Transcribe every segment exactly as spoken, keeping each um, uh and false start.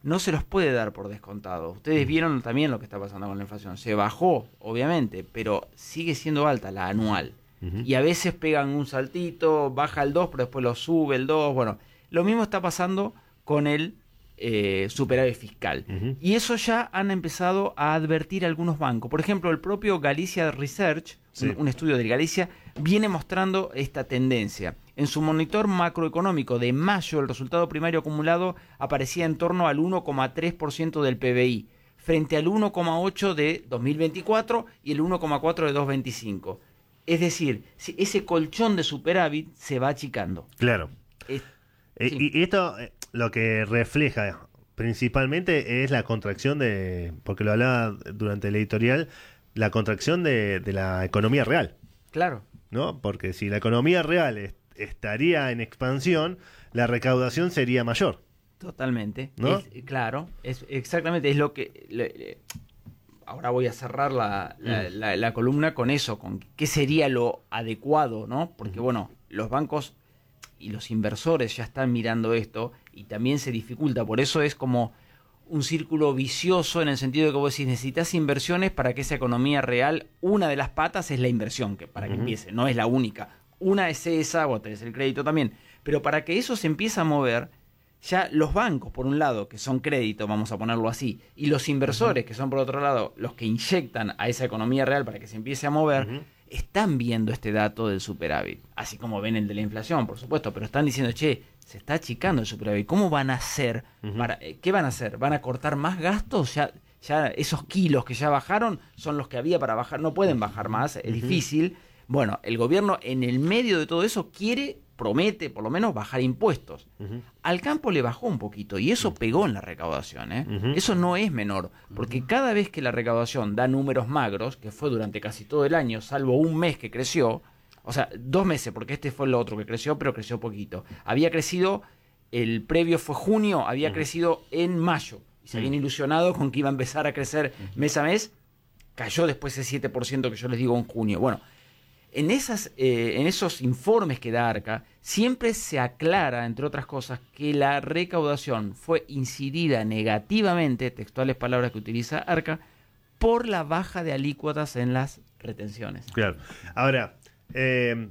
no se los puede dar por descontado. Ustedes vieron también lo que está pasando con la inflación. Se bajó, obviamente, pero sigue siendo alta la anual. Uh-huh. Y a veces pegan un saltito, baja el dos, pero después lo sube el dos. Bueno, lo mismo está pasando con el eh, superávit fiscal. Uh-huh. Y eso ya han empezado a advertir algunos bancos. Por ejemplo, el propio Galicia Research, sí. un, un estudio de Galicia, viene mostrando esta tendencia. En su monitor macroeconómico de mayo, el resultado primario acumulado aparecía en torno al uno coma tres por ciento del P B I, frente al uno coma ocho por ciento de dos mil veinticuatro y el uno coma cuatro por ciento de dos mil veinticinco. Es decir, ese colchón de superávit se va achicando. Claro. Es, eh, sí. Y esto eh, lo que refleja principalmente es la contracción de, porque lo hablaba durante el editorial, la contracción de, de la economía real. Claro. ¿No? Porque si la economía real es estaría en expansión, la recaudación sería mayor. Totalmente, ¿no? Es, claro, es exactamente es lo que le, le, ahora voy a cerrar la, la, mm. la, la columna con eso, con qué sería lo adecuado, ¿no? Porque bueno, los bancos y los inversores ya están mirando esto y también se dificulta, por eso es como un círculo vicioso en el sentido de que vos decís, necesitas inversiones para que esa economía real, una de las patas es la inversión, que para uh-huh. que empiece, no es la única. Una es esa, vos tenés el crédito también. Pero para que eso se empiece a mover, ya los bancos, por un lado, que son crédito, vamos a ponerlo así, y los inversores, uh-huh. que son por otro lado, los que inyectan a esa economía real para que se empiece a mover, uh-huh. están viendo este dato del superávit. Así como ven el de la inflación, por supuesto, pero están diciendo, che, se está achicando el superávit. ¿Cómo van a hacer? Uh-huh. Para, ¿Qué van a hacer? ¿Van a cortar más gastos? Ya, ya esos kilos que ya bajaron son los que había para bajar. No pueden bajar más, es uh-huh. difícil. Bueno, el gobierno en el medio de todo eso quiere, promete por lo menos bajar impuestos. Uh-huh. Al campo le bajó un poquito y eso pegó en la recaudación. ¿eh? Uh-huh. Eso no es menor, porque uh-huh. cada vez que la recaudación da números magros, que fue durante casi todo el año, salvo un mes que creció, o sea, dos meses, porque este fue el otro que creció, pero creció poquito. Había crecido, el previo fue junio, había uh-huh. crecido en mayo. Y se uh-huh. habían ilusionado con que iba a empezar a crecer uh-huh. mes a mes. Cayó después ese siete por ciento que yo les digo en junio. Bueno, En, esas, eh, en esos informes que da Arca, siempre se aclara, entre otras cosas, que la recaudación fue incidida negativamente, textuales palabras que utiliza Arca, por la baja de alícuotas en las retenciones. Claro. Ahora, eh,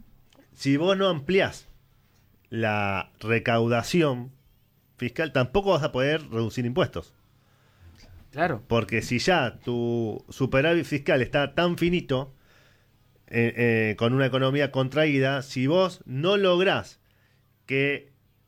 si vos no ampliás la recaudación fiscal, tampoco vas a poder reducir impuestos. Claro. Porque si ya tu superávit fiscal está tan finito, Eh, eh, con una economía contraída, si vos no lográs que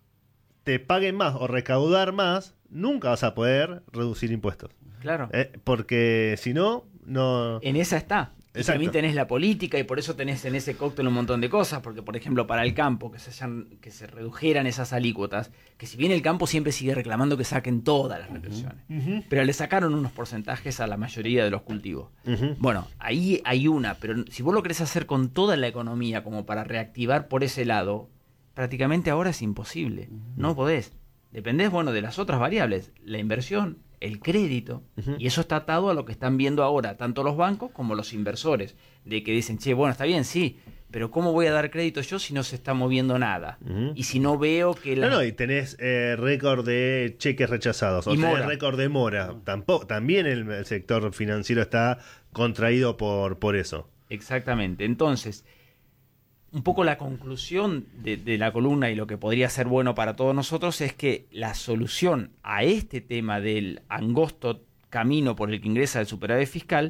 te paguen más o recaudar más, nunca vas a poder reducir impuestos. Claro. Eh, porque si no, no... En esa está. Y Exacto. también tenés la política y por eso tenés en ese cóctel un montón de cosas, porque por ejemplo para el campo, que se, hayan, que se redujeran esas alícuotas, que si bien el campo siempre sigue reclamando que saquen todas las retenciones, uh-huh. pero le sacaron unos porcentajes a la mayoría de los cultivos. Uh-huh. Bueno, ahí hay una, pero si vos lo querés hacer con toda la economía como para reactivar por ese lado, prácticamente ahora es imposible, uh-huh. no podés. Dependés, bueno, de las otras variables, la inversión, el crédito, uh-huh. y eso está atado a lo que están viendo ahora, tanto los bancos como los inversores, de que dicen, che, bueno, está bien, sí, pero ¿cómo voy a dar crédito yo si no se está moviendo nada? Uh-huh. Y si no veo que... La... No, no, y tenés eh, récord de cheques rechazados, o y tenés récord de mora, tampoco, también el, el sector financiero está contraído por, por eso. Exactamente, entonces... Un poco la conclusión de, de la columna y lo que podría ser bueno para todos nosotros es que la solución a este tema del angosto camino por el que ingresa el superávit fiscal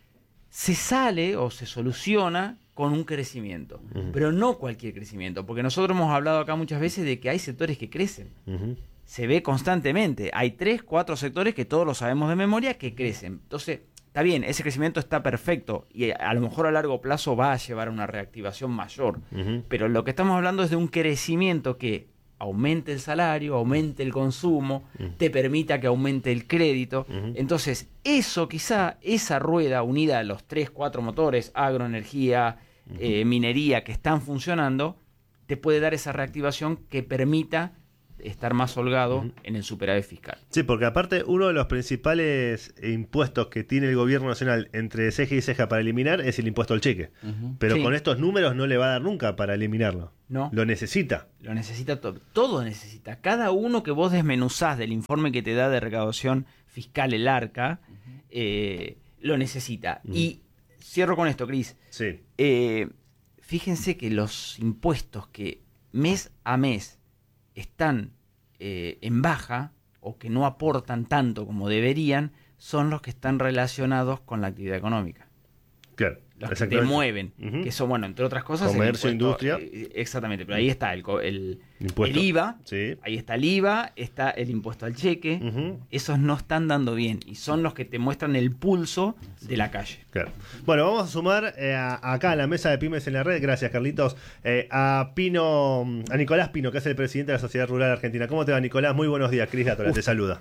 se sale o se soluciona con un crecimiento, uh-huh. pero no cualquier crecimiento, porque nosotros hemos hablado acá muchas veces de que hay sectores que crecen, uh-huh. se ve constantemente, hay tres, cuatro sectores que todos lo sabemos de memoria que crecen, entonces... Está bien, ese crecimiento está perfecto y a lo mejor a largo plazo va a llevar a una reactivación mayor. Uh-huh. Pero lo que estamos hablando es de un crecimiento que aumente el salario, aumente el consumo, uh-huh. te permita que aumente el crédito. Uh-huh. Entonces, eso quizá, esa rueda unida a los tres, cuatro motores, agroenergía, uh-huh. eh, minería, que están funcionando, te puede dar esa reactivación que permita estar más holgado Uh-huh. en el superávit fiscal. Sí, porque aparte uno de los principales impuestos que tiene el gobierno nacional entre ceja y ceja para eliminar es el impuesto al cheque. Uh-huh. Pero Sí. con estos números no le va a dar nunca para eliminarlo. No. Lo necesita. Lo necesita todo. Todo necesita. Cada uno que vos desmenuzás del informe que te da de recaudación fiscal el ARCA, uh-huh. eh, lo necesita. Uh-huh. Y cierro con esto, Cris. Sí. Eh, fíjense que los impuestos que mes a mes están eh, en baja o que no aportan tanto como deberían son los que están relacionados con la actividad económica. Claro. Los que te mueven, uh-huh. que son, bueno, entre otras cosas... Comercio, el impuesto, industria. Eh, exactamente, pero ahí está el, el, el I V A, sí. ahí está el I V A, está el impuesto al cheque, uh-huh. esos no están dando bien y son los que te muestran el pulso de la calle. Claro. Bueno, vamos a sumar eh, a, acá a la mesa de Pymes en la Red, gracias Carlitos, eh, a Pino, a Nicolás Pino, que es el presidente de la Sociedad Rural Argentina. ¿Cómo te va, Nicolás? Muy buenos días, Cris Gatola te saluda.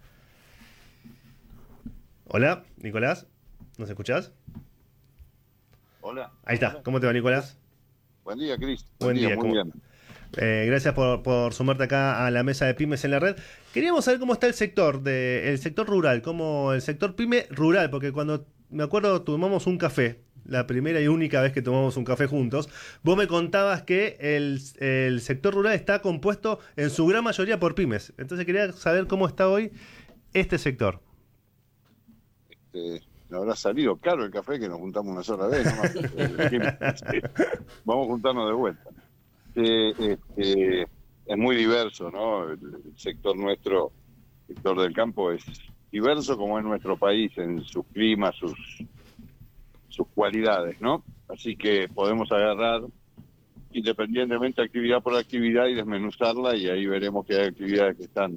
Hola, Nicolás, ¿nos escuchás? Hola. Ahí está. ¿Cómo te va, Nicolás? Buen día, Cris. Buen, Buen día, día. Muy bien. Eh, gracias por, por sumarte acá a la mesa de Pymes en la Red. Queríamos saber cómo está el sector, de, el sector rural, cómo el sector pyme rural, porque cuando me acuerdo tomamos un café, la primera y única vez que tomamos un café juntos, vos me contabas que el, el sector rural está compuesto en su gran mayoría por pymes. Entonces quería saber cómo está hoy este sector. Este... Me habrá salido caro el café que nos juntamos una sola vez. ¿No? Vamos a juntarnos de vuelta. Eh, eh, es muy diverso, ¿no? El, el sector nuestro, el sector del campo, es diverso como es nuestro país en sus climas, sus, sus cualidades, ¿no? Así que podemos agarrar independientemente actividad por actividad y desmenuzarla, y ahí veremos que hay actividades que están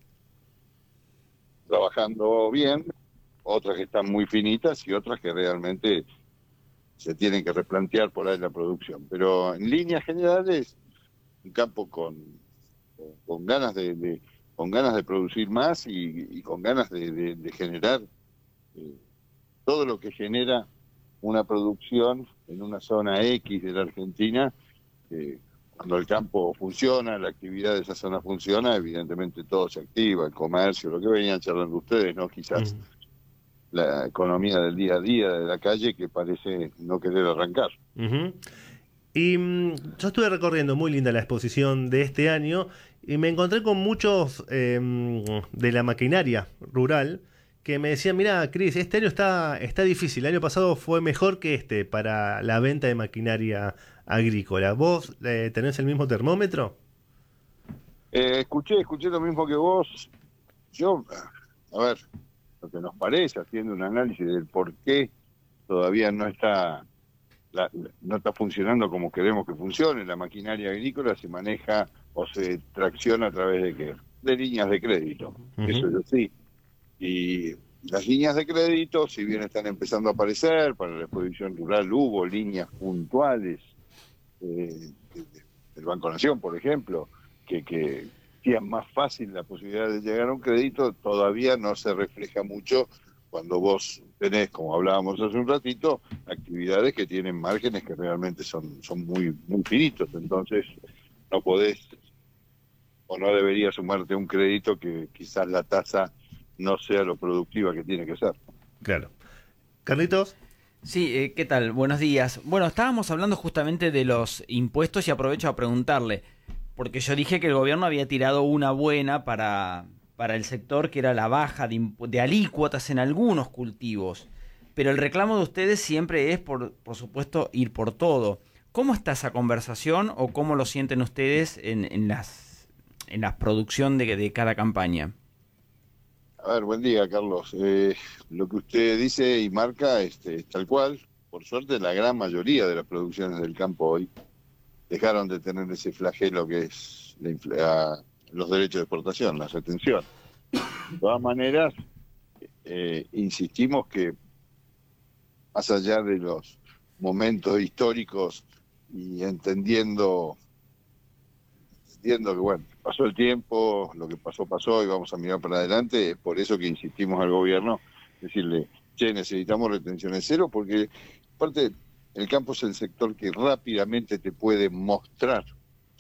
trabajando bien, otras que están muy finitas y otras que realmente se tienen que replantear por ahí la producción. Pero en líneas generales, un campo con, con ganas de, de con ganas de producir más y, y con ganas de, de, de generar eh, todo lo que genera una producción en una zona X de la Argentina. Eh, cuando el campo funciona, la actividad de esa zona funciona, evidentemente todo se activa, el comercio, lo que venían charlando ustedes, ¿no? Quizás... Mm. La economía del día a día de la calle que parece no querer arrancar. Uh-huh. Y um, yo estuve recorriendo, muy linda la exposición de este año, y me encontré con muchos eh, de la maquinaria rural que me decían, mirá, Cris, este año está, está difícil, el año pasado fue mejor que este para la venta de maquinaria agrícola. ¿Vos eh, tenés el mismo termómetro? Eh, escuché, escuché lo mismo que vos. Yo, a ver... lo que nos parece, haciendo un análisis del por qué todavía no está la, no está funcionando como queremos que funcione. La maquinaria agrícola se maneja o se tracciona a través de qué, de líneas de crédito. Uh-huh. Eso es así. Y las líneas de crédito, si bien están empezando a aparecer, para la exposición rural hubo líneas puntuales eh, del Banco Nación, por ejemplo, que... que hacían más fácil la posibilidad de llegar a un crédito, todavía no se refleja mucho cuando vos tenés, como hablábamos hace un ratito, actividades que tienen márgenes que realmente son, son muy, muy finitos. Entonces no podés o no deberías sumarte a un crédito que quizás la tasa no sea lo productiva que tiene que ser. Claro. Carlitos. Sí, eh, ¿qué tal? Buenos días. Bueno, estábamos hablando justamente de los impuestos y aprovecho a preguntarle, porque yo dije que el gobierno había tirado una buena para, para el sector, que era la baja de, de alícuotas en algunos cultivos. Pero el reclamo de ustedes siempre es, por, por supuesto, ir por todo. ¿Cómo está esa conversación o cómo lo sienten ustedes en, en, las, en la producción de, de cada campaña? A ver, buen día, Carlos. Eh, lo que usted dice y marca este, es tal cual. Por suerte, la gran mayoría de las producciones del campo hoy dejaron de tener ese flagelo que es la, los derechos de exportación, la retención. De todas maneras, eh, insistimos que más allá de los momentos históricos y entendiendo, entendiendo que, bueno, pasó el tiempo, lo que pasó, pasó y vamos a mirar para adelante, es por eso que insistimos al gobierno, decirle, che, necesitamos retenciones cero, porque aparte... el campo es el sector que rápidamente te puede mostrar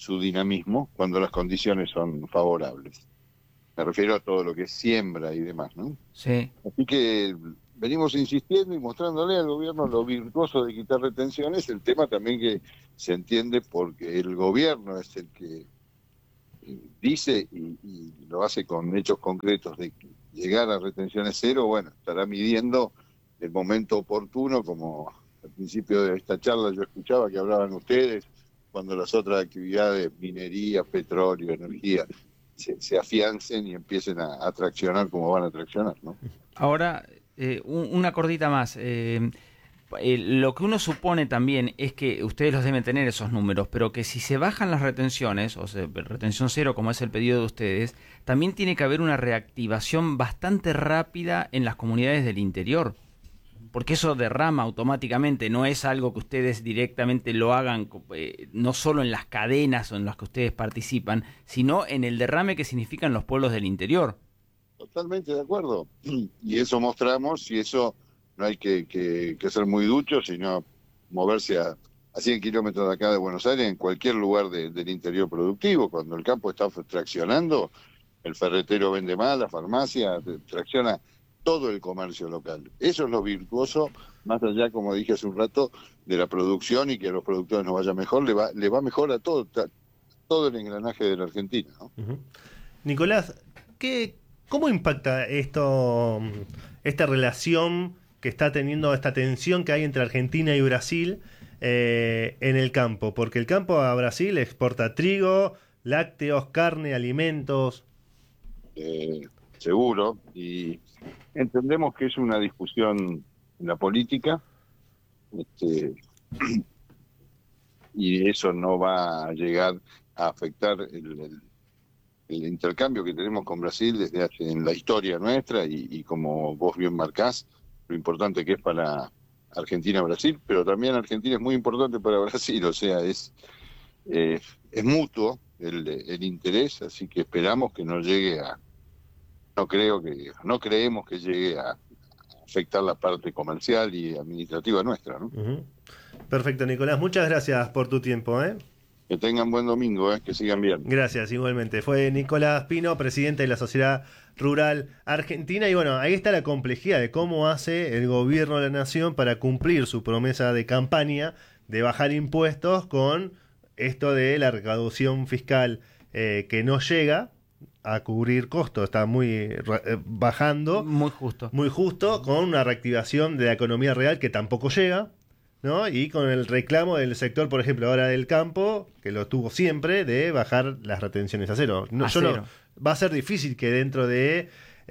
su dinamismo cuando las condiciones son favorables. Me refiero a todo lo que es siembra y demás, ¿no? Sí. Así que venimos insistiendo y mostrándole al gobierno lo virtuoso de quitar retenciones, el tema también que se entiende porque el gobierno es el que dice y, y lo hace con hechos concretos de llegar a retenciones cero. Bueno, estará midiendo el momento oportuno, como al principio de esta charla yo escuchaba que hablaban ustedes, cuando las otras actividades, minería, petróleo, energía, se, se afiancen y empiecen a, a traccionar como van a traccionar, ¿no? Ahora, eh, un, una cordita más. Eh, eh, lo que uno supone también es que ustedes los deben tener esos números, pero que si se bajan las retenciones, o sea, retención cero como es el pedido de ustedes, también tiene que haber una reactivación bastante rápida en las comunidades del interior. Porque eso derrama automáticamente, no es algo que ustedes directamente lo hagan, eh, no solo en las cadenas en las que ustedes participan, sino en el derrame que significan los pueblos del interior. Totalmente de acuerdo. Y eso mostramos, y eso no hay que, que, que ser muy ducho, sino moverse a, a cien kilómetros de acá de Buenos Aires, en cualquier lugar de, del interior productivo. Cuando el campo está traccionando, el ferretero vende más, la farmacia tracciona todo el comercio local. Eso es lo virtuoso, más allá, como dije hace un rato, de la producción y que a los productores nos vaya mejor, le va, le va mejor a todo, a todo el engranaje de la Argentina, ¿no? Uh-huh. Nicolás, ¿qué, ¿cómo impacta esto, esta relación que está teniendo, esta tensión que hay entre Argentina y Brasil eh, en el campo? Porque el campo a Brasil exporta trigo, lácteos, carne, alimentos. Eh, seguro, y entendemos que es una discusión en la política, este, y eso no va a llegar a afectar el, el, el intercambio que tenemos con Brasil desde hace, en la historia nuestra, y, y como vos bien marcás, lo importante que es para Argentina-Brasil, pero también Argentina es muy importante para Brasil, o sea, es, eh, es mutuo el, el interés, así que esperamos que no llegue a No creo que, no creemos que llegue a afectar la parte comercial y administrativa nuestra, ¿no? Uh-huh. Perfecto, Nicolás. Muchas gracias por tu tiempo, ¿eh? Que tengan buen domingo, ¿eh? Que sigan bien. Gracias, igualmente. Fue Nicolás Pino, presidente de la Sociedad Rural Argentina. Y bueno, ahí está la complejidad de cómo hace el gobierno de la nación para cumplir su promesa de campaña de bajar impuestos con esto de la recaudación fiscal eh, que no llega a cubrir costos, está muy eh, bajando, muy justo, muy justo, con una reactivación de la economía real que tampoco llega, ¿no? Y con el reclamo del sector, por ejemplo, ahora del campo, que lo tuvo siempre, de bajar las retenciones a cero. No, a yo cero. No, va a ser difícil que dentro de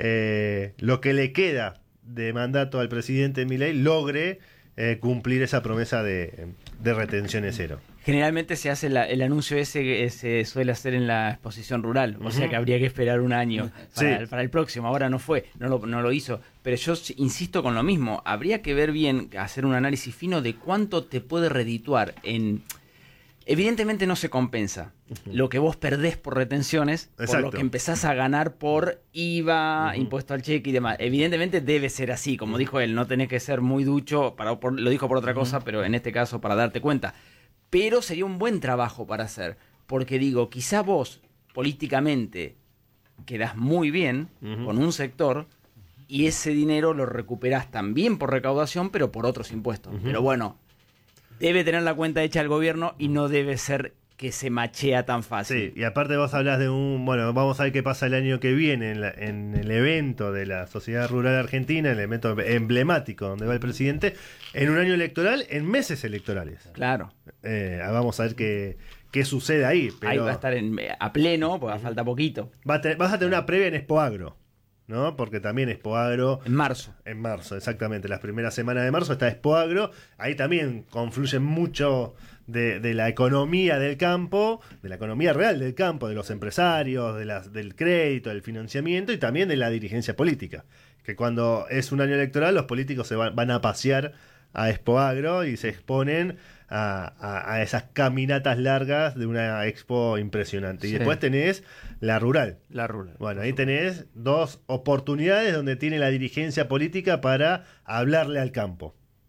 eh, lo que le queda de mandato al presidente Milei logre eh, cumplir esa promesa de, de retenciones cero. Generalmente se hace la, el anuncio ese que se suele hacer en la exposición rural, o Uh-huh. sea que habría que esperar un año para, Sí. el, para el próximo. Ahora no fue, no lo, no lo hizo, pero yo insisto con lo mismo, habría que ver bien, hacer un análisis fino de cuánto te puede redituar en... Evidentemente no se compensa uh-huh. lo que vos perdés por retenciones, Exacto. por lo que empezás a ganar por I V A, uh-huh. impuesto al cheque y demás. Evidentemente debe ser así, como uh-huh. dijo él, no tenés que ser muy ducho, para, por, lo dijo por otra cosa, uh-huh. pero en este caso para darte cuenta. Pero sería un buen trabajo para hacer, porque digo, quizá vos políticamente quedás muy bien uh-huh. con un sector y ese dinero lo recuperás también por recaudación, pero por otros impuestos. Uh-huh. Pero bueno, debe tener la cuenta hecha el gobierno y no debe ser que se machea tan fácil. Sí, y aparte vos hablas de un... Bueno, vamos a ver qué pasa el año que viene en, la, en el evento de la Sociedad Rural Argentina, el evento emblemático donde va el presidente, en un año electoral, en meses electorales. Claro. Eh, vamos a ver qué, qué sucede ahí. Pero ahí va a estar en, a pleno, porque falta poquito. Va a tener, vas a tener una previa en Expoagro, ¿no? Porque también Expoagro... En marzo. En marzo, exactamente. Las primeras semanas de marzo está Expoagro. Ahí también confluyen mucho de, de la economía del campo, de la economía real del campo, de los empresarios, de las, del crédito, del financiamiento y también de la dirigencia política. Que cuando es un año electoral los políticos se van, van a pasear a Expoagro y se exponen a, a, a esas caminatas largas de una expo impresionante. Y sí. después tenés la rural. La rural. Bueno, ahí tenés dos oportunidades donde tiene la dirigencia política para hablarle al campo.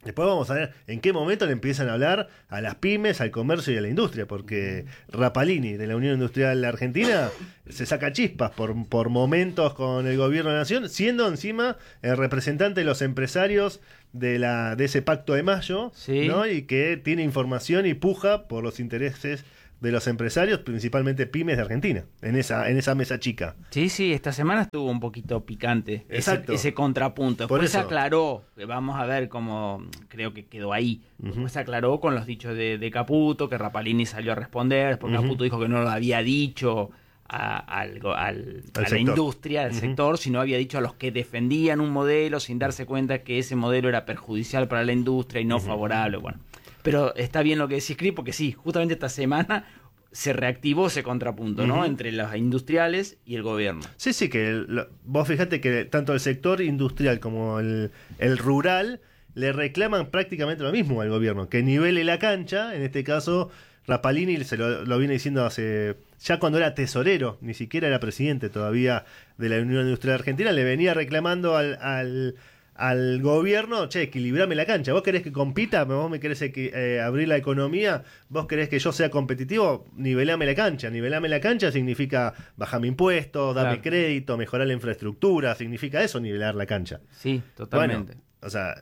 Después vamos a ver en qué momento le empiezan a hablar a las pymes, al comercio y a la industria, porque Rapalini de la Unión Industrial Argentina se saca chispas por, por momentos con el gobierno de la nación, siendo encima el representante de los empresarios de la de ese pacto de mayo, sí. ¿no? Y que tiene información y puja por los intereses de los empresarios, principalmente pymes de Argentina, en esa en esa mesa chica. Sí, sí, esta semana estuvo un poquito picante Exacto. ese, ese contrapunto. Por Después se eso. aclaró, vamos a ver cómo, creo que quedó ahí. Uh-huh. Después se aclaró con los dichos de, de Caputo, que Rapalini salió a responder, porque Uh-huh. Caputo dijo que no lo había dicho a, al, al, Al a la sector. industria, al Uh-huh. sector, sino había dicho a los que defendían un modelo sin darse cuenta que ese modelo era perjudicial para la industria y no Uh-huh. favorable. Bueno, pero está bien lo que decís, Cris, porque sí, justamente esta semana se reactivó ese contrapunto, ¿no? Uh-huh. Entre los industriales y el gobierno. Sí, sí, que el- lo- vos fijate que tanto el sector industrial como el, el rural le reclaman prácticamente lo mismo al gobierno, que nivele la cancha. En este caso, Rapalini se lo, lo viene diciendo hace ya cuando era tesorero, ni siquiera era presidente todavía de la Unión Industrial Argentina, le venía reclamando al, al, al gobierno, che, equilibrame la cancha, vos querés que compita, vos me querés equi- eh, abrir la economía, vos querés que yo sea competitivo, nivelame la cancha. Nivelame la cancha significa bajarme impuestos, darme Claro. crédito, mejorar la infraestructura, significa eso, nivelar la cancha. Sí, totalmente. Bueno, o sea,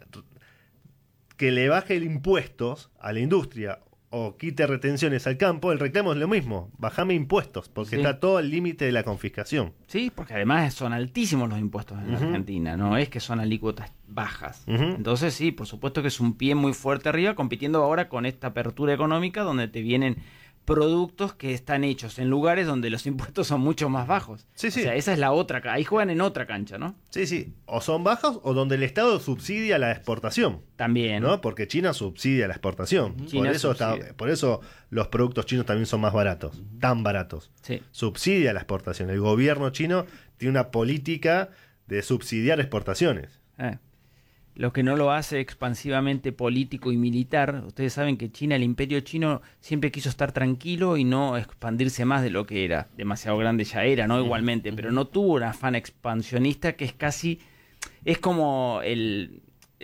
que le baje el impuestos a la industria o quite retenciones al campo, el reclamo es lo mismo, bajame impuestos, porque Sí. está todo al límite de la confiscación. Sí, porque además son altísimos los impuestos en Ujú. Argentina, no es que son alícuotas bajas. Ujú. Entonces sí, por supuesto que es un pie muy fuerte arriba, compitiendo ahora con esta apertura económica donde te vienen productos que están hechos en lugares donde los impuestos son mucho más bajos. Sí, sí. O sea, esa es la otra, ca- ahí juegan en otra cancha, ¿no? Sí, sí, o son bajos o donde el Estado subsidia la exportación. También. ¿No? Porque China subsidia la exportación. China por, eso está- subsidia. por eso los productos chinos también son más baratos, tan baratos. Sí. Subsidia la exportación. El gobierno chino tiene una política de subsidiar exportaciones. Eh. Lo que no lo hace expansivamente político y militar. Ustedes saben que China, el imperio chino, siempre quiso estar tranquilo y no expandirse más de lo que era. Demasiado grande ya era, ¿no? Igualmente, pero no tuvo un afán expansionista que es casi... Es como el,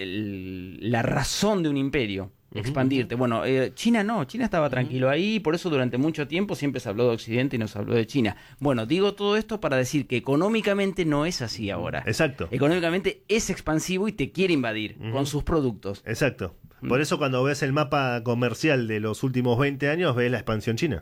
el- la razón de un imperio, expandirte. Bueno, eh, China no, China estaba tranquilo ahí, por eso durante mucho tiempo siempre se habló de Occidente y no se habló de China. Bueno, digo todo esto para decir que económicamente no es así ahora. Exacto. Económicamente es expansivo y te quiere invadir Ujú. con sus productos. Exacto. Mm. Por eso cuando ves el mapa comercial de los últimos veinte años, ves la expansión china.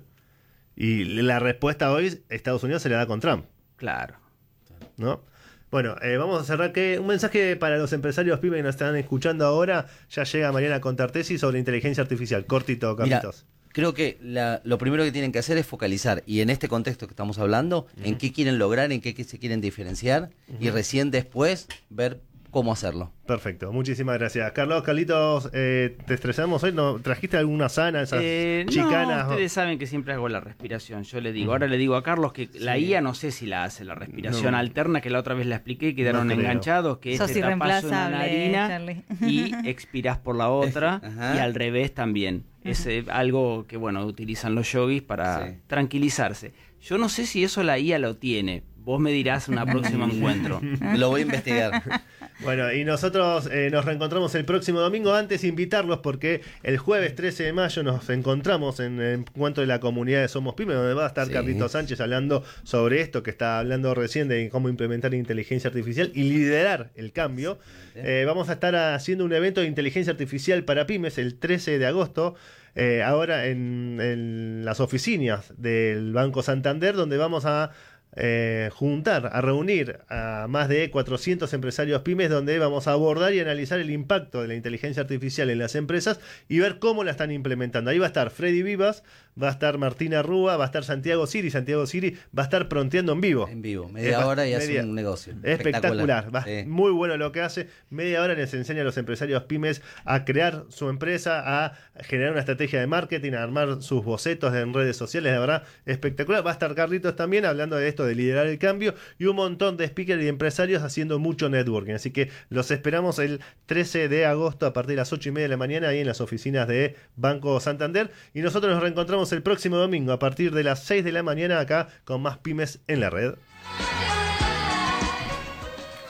Y la respuesta hoy, Estados Unidos se la da con Trump, Claro. ¿no? Bueno, eh, vamos a cerrar que un mensaje para los empresarios pymes que nos están escuchando ahora. Ya llega Mariana Contartesi sobre inteligencia artificial. Cortito, Mira, Carlitos. creo que la- lo primero que tienen que hacer es focalizar, y en este contexto que estamos hablando, en qué quieren lograr, en qué, qué se quieren diferenciar, y recién después ver cómo hacerlo. Perfecto, muchísimas gracias. Carlos, Carlitos, eh, ¿te estresamos hoy? ¿No? ¿Trajiste alguna sana, esas Eh, chicanas? no, ustedes saben que siempre hago la respiración. Yo le digo, ahora le digo a Carlos que la I A no sé si la hace la respiración No. alterna, que la otra vez la expliqué y quedaron No creo. enganchados, que Sos es te tapas una irreemplazable, narina Charlie. y expirás por la otra Ajá. y al revés también. Es eh, algo que, bueno, utilizan los yogis para Sí. tranquilizarse. Yo no sé si eso la I A lo tiene. Vos me dirás en un próximo encuentro. Lo voy a investigar. Bueno, y nosotros eh, nos reencontramos el próximo domingo. Antes invitarlos porque el jueves trece de mayo nos encontramos en el encuentro de la comunidad de Somos Pymes, donde va a estar Sí. Carlitos Sánchez hablando sobre esto que está hablando recién de cómo implementar inteligencia artificial y liderar el cambio. Eh, vamos a estar haciendo un evento de inteligencia artificial para pymes el trece de agosto. Eh, ahora en, en las oficinas del Banco Santander, donde vamos a eh, juntar, a reunir a más de cuatrocientos empresarios pymes, donde vamos a abordar y analizar el impacto de la inteligencia artificial en las empresas y ver cómo la están implementando. Ahí va a estar Freddy Vivas, va a estar Martina Rúa, va a estar Santiago Siri, Santiago Siri va a estar pronteando en vivo. En vivo, Es media ba- hora y media- hace un negocio. Espectacular, va- Sí. muy bueno lo que hace. Media hora les enseña a los empresarios pymes a crear su empresa, a generar una estrategia de marketing, a armar sus bocetos en redes sociales. De verdad, espectacular. Va a estar Carlitos también hablando de esto, de liderar el cambio, y un montón de speakers y empresarios haciendo mucho networking. Así que los esperamos el trece de agosto a partir de las ocho y media de la mañana ahí en las oficinas de Banco Santander. Y nosotros nos reencontramos el próximo domingo a partir de las seis de la mañana acá con más pymes en la red.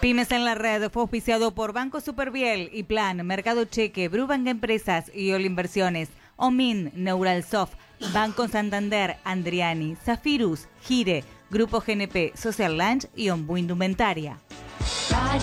Pymes en la Red fue auspiciado por Banco Superviel y Plan, Mercado Cheque, Brubank Empresas y Ol Inversiones, Omin, Neuralsoft, Banco Santander, Andriani, Zafirus, Gire, Grupo G N P, Social Lunch y Ombu Indumentaria.